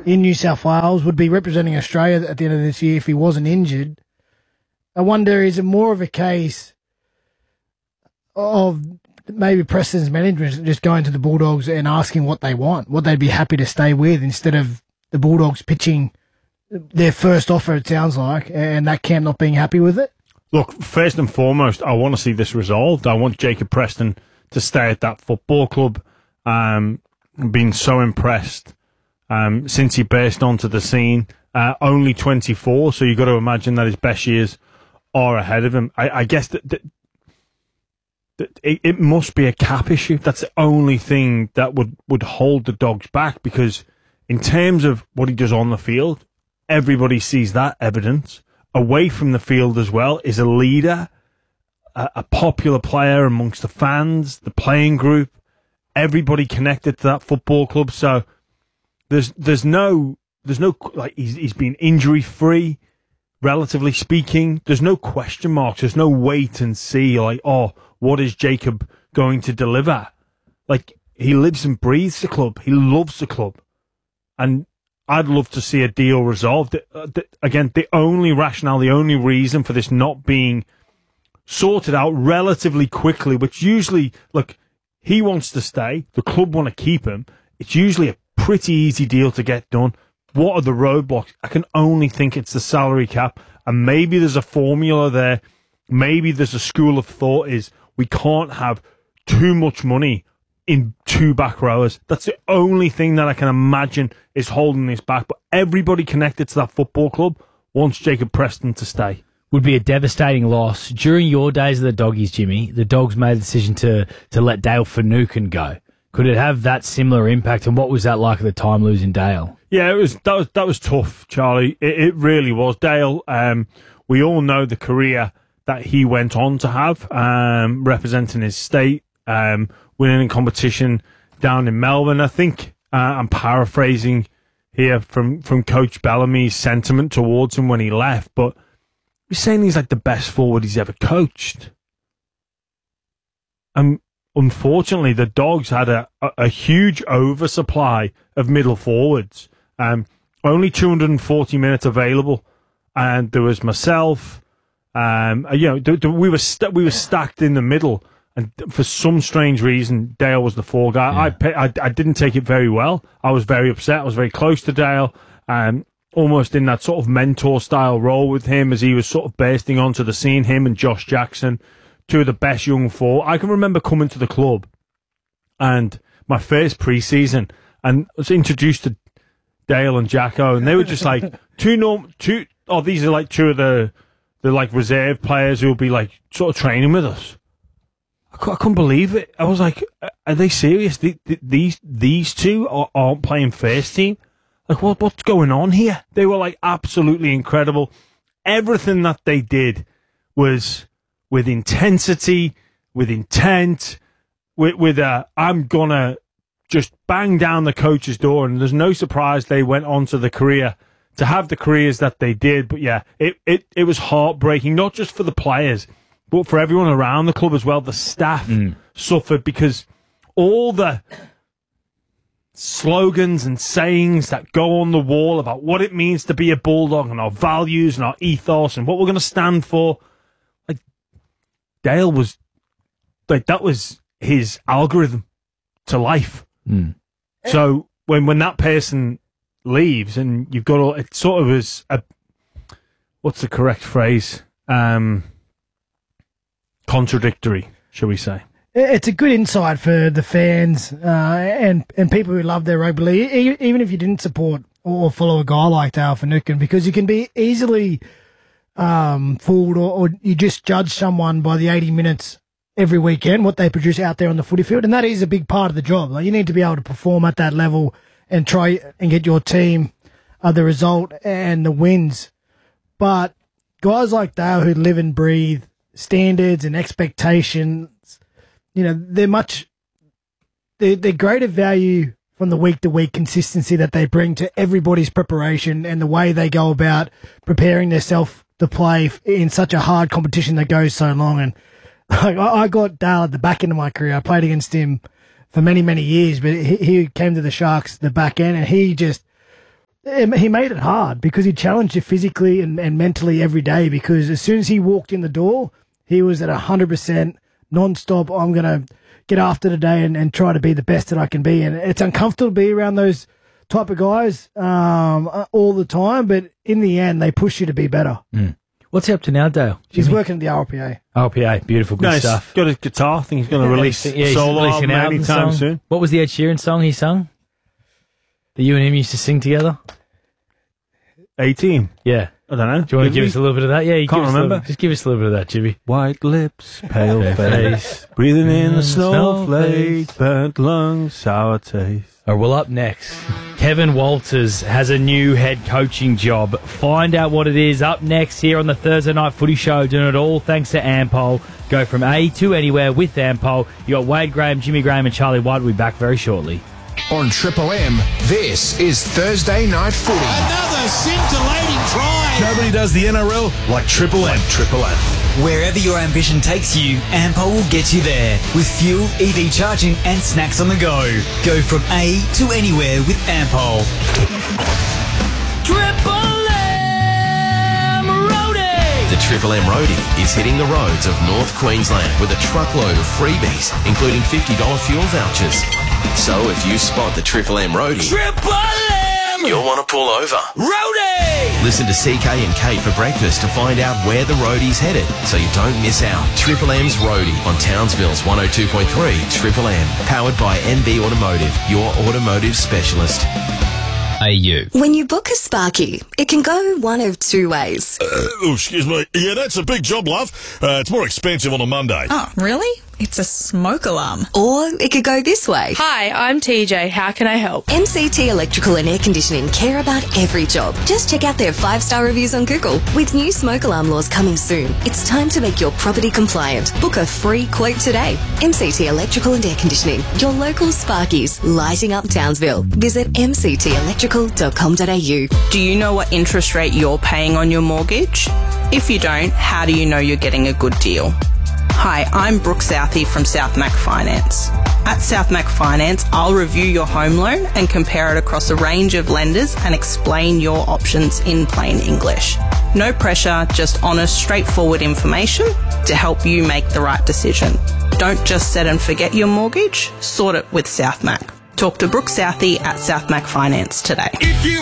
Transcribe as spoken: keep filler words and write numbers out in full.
in New South Wales, would be representing Australia at the end of this year if he wasn't injured. I wonder, is it more of a case of maybe Preston's management just going to the Bulldogs and asking what they want, what they'd be happy to stay with, instead of the Bulldogs pitching their first offer, it sounds like, and that camp not being happy with it? Look, first and foremost, I want to see this resolved. I want Jacob Preston to stay at that football club. Um, been so impressed um, since he burst onto the scene. Uh, only twenty-four, so you've got to imagine that his best years are ahead of him. I, I guess that, that, that it, it must be a cap issue. That's the only thing that would, would hold the Dogs back, because in terms of what he does on the field, everybody sees that evidence. Away from the field as well, is a leader, a, a popular player amongst the fans, the playing group, everybody connected to that football club. So there's there's no there's no like he's he's been injury free, relatively speaking. There's no question marks. There's no wait and see. Like, oh, what is Jacob going to deliver? Like, he lives and breathes the club. He loves the club, and I'd love to see a deal resolved. Again, the only rationale, the only reason for this not being sorted out relatively quickly, which usually, look, he wants to stay, the club want to keep him. It's usually a pretty easy deal to get done. What are the roadblocks? I can only think it's the salary cap, and maybe there's a formula there. Maybe there's a school of thought is we can't have too much money in two back rowers. That's the only thing that I can imagine is holding this back. But everybody connected to that football club wants Jacob Preston to stay. Would be a devastating loss. During your days of the Doggies, Jimmy, the Dogs made the decision to to let Dale Finucane go. Could it have that similar impact? And what was that like at the time, losing Dale? Yeah, it was that was that was tough, Charlie. It, it really was. Dale, um, we all know the career that he went on to have, um, representing his state, um, winning a competition down in Melbourne. I think uh, I'm paraphrasing here from, from Coach Bellamy's sentiment towards him when he left, but he's saying he's like the best forward he's ever coached. And unfortunately, the Dogs had a, a, a huge oversupply of middle forwards. Um, only two hundred forty minutes available, and there was myself. Um, you know, th- th- we were st- we were stacked in the middle. And for some strange reason, Dale was the four guy. Yeah. I, pay, I I didn't take it very well. I was very upset. I was very close to Dale, um, almost in that sort of mentor-style role with him as he was sort of bursting onto the scene, him and Josh Jackson, two of the best young four. I can remember coming to the club and my first pre-season, and I was introduced to Dale and Jacko, and they were just like, two norm, two, oh, these are like two of the, the like reserve players who will be like sort of training with us. I couldn't believe it. I was like, are they serious? The, the, these these two are, aren't playing first team? Like, what what's going on here? They were, like, absolutely incredible. Everything that they did was with intensity, with intent, with, with a, I'm going to just bang down the coach's door. And there's no surprise they went on to the career, to have the careers that they did. But, yeah, it, it, it was heartbreaking, not just for the players, but for everyone around the club as well. The staff mm. suffered because all the slogans and sayings that go on the wall about what it means to be a Bulldog and our values and our ethos and what we're going to stand for, like, Dale was, like, that was his algorithm to life. Mm. So when, when that person leaves and you've got all, it sort of is a, what's the correct phrase? Um... Contradictory, shall we say? It's a good insight for the fans uh, and and people who love their rugby league, even if you didn't support or follow a guy like Dale Finucane, because you can be easily um, fooled or, or you just judge someone by the eighty minutes every weekend, what they produce out there on the footy field, and that is a big part of the job. Like, you need to be able to perform at that level and try and get your team uh, the result and the wins. But guys like Dale who live and breathe standards and expectations, you know, they're much, they're, they're greater value from the week-to-week consistency that they bring to everybody's preparation and the way they go about preparing themselves to play in such a hard competition that goes so long. And like, I got Dale at the back end of my career. I played against him for many, many years, but he, he came to the Sharks the back end, and he just, um, he made it hard because he challenged you physically and, and mentally every day, because as soon as he walked in the door, he was at one hundred percent non-stop. I'm going to get after today and, and try to be the best that I can be. And it's uncomfortable to be around those type of guys um, all the time, but in the end, they push you to be better. Mm. What's he up to now, Dale? He's Jimmy? working at the R P A. R P A, beautiful, good No, he's stuff. got his guitar. I think he's going to Yeah, release he's- yeah, he's solo releasing album an album anytime song. soon. What was the Ed Sheeran song he sung? That you and him used to sing together? eighteen. Yeah. I don't know. Do you want to give us a little bit of that? Yeah, you Can't give us a remember. little- just give us a little bit of that, Jimmy. White lips, pale Pale face, face, breathing in the Mm, snowflakes, burnt lungs, sour taste. Oh, well, up next, Kevin Walters has a new head coaching job. Find out what it is up next here on the Thursday Night Footy Show. Doing it all thanks to Ampol. Go from A to anywhere with Ampol. You got Wade Graham, Jimmy Graham, and Charlie White. We'll be back very shortly. On Triple M, this is Thursday Night Footy. Another scintillating try. Nobody does the N R L like Triple M. Triple M. Wherever your ambition takes you, Ampol will get you there. With fuel, E V charging and snacks on the go. Go from A to anywhere with Ampol. Triple M Roadie. The Triple M Roadie is hitting the roads of North Queensland with a truckload of freebies, including fifty dollars fuel vouchers. So if you spot the Triple M Roadie, Triple M you'll want to pull over. Roadie. Listen to C K and K for breakfast to find out where the roadie's headed, so you don't miss out. Triple M's Roadie on Townsville's one oh two point three Triple M, powered by N B Automotive, your automotive specialist. A U. When you book a Sparky, it can go one of two ways. Uh, oh, excuse me. Yeah, that's a big job, love. Uh, it's more expensive on a Monday. Oh, really? It's a smoke alarm. Or it could go this way. Hi, I'm T J. How can I help? M C T Electrical and Air Conditioning care about every job. Just check out their five-star reviews on Google. With new smoke alarm laws coming soon, it's time to make your property compliant. Book a free quote today. M C T Electrical and Air Conditioning, your local Sparkies, lighting up Townsville. Visit m c t electrical dot com dot a u. Do you know what interest rate you're paying on your mortgage? If you don't, how do you know you're getting a good deal? Hi, I'm Brooke Southey from South Mac Finance. At South Mac Finance, I'll review your home loan and compare it across a range of lenders and explain your options in plain English. No pressure, just honest, straightforward information to help you make the right decision. Don't just set and forget your mortgage, sort it with South Mac. Talk to Brooke Southey at South Mac Finance today. If you